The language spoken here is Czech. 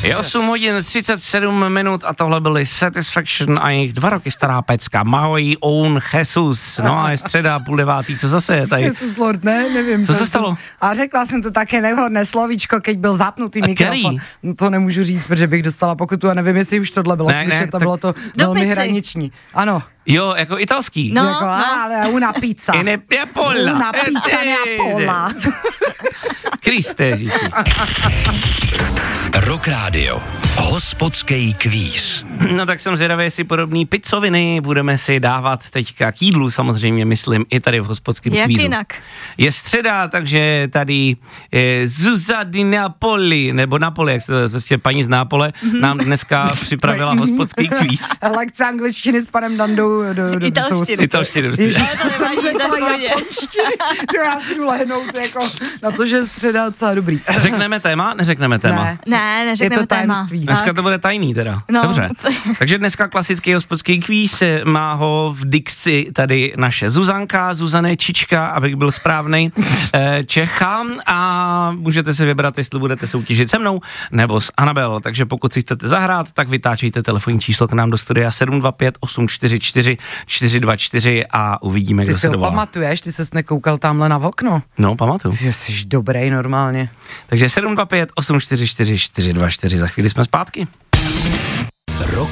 Je 8 hodin 37 minut a tohle byly Satisfaction a jejich 2 roky stará pecka. My Own Jesus. No a je středa, 8:30, co zase je tady? Jesus Lord, nevím. Co se stalo? A řekla jsem to také nevhodné slovíčko, keď byl zapnutý mikrofon. No, to nemůžu říct, protože bych dostala pokutu a nevím, jestli už tohle bylo slyšet, to bylo to velmi hraniční. Ano. Jo, jako italský. No, jako, ale una pizza. In Neapola. Una pizza Neapola. Kriste Ježíši. Rock Radio. Hospodský kvíz. No tak jsem zvědavý, jestli podobný pizzoviny budeme si dávat teďka k jídlu, samozřejmě myslím, i tady v hospodském kvízu. Jak jinak? Je středa, takže tady Zuza di Napoli, nebo Napoli, jak se to prostě paní z Nápole, nám dneska připravila hospodský kvíz. Lekce angličtiny s panem Dandou do Italštiny. Ježiš, to jsem řekla japonštiny. To já si jdu lehnout jako na to, že je středa docela dobrý. Řekneme téma? Neřekneme téma. Ne, neřekneme je to tajemství. Dneska to bude tajný teda. No. Dobře. Takže dneska klasický hospodský kvíz, má ho v dikci tady naše Zuzanka, Zuzane Čička, abych byl správnej, Čecha, a můžete si vybrat, jestli budete soutěžit se mnou nebo s Anabel. Takže pokud si chcete zahrát, tak vytáčejte telefonní číslo k nám do studia 725 844 424 a uvidíme, kdo se dovolá. Ty si ho pamatuješ, ty ses nekoukal tamhle na okno. No, pamatuju. Ty jsi dobrý normálně. Takže 725 844 424, za chvíli jsme zpátky.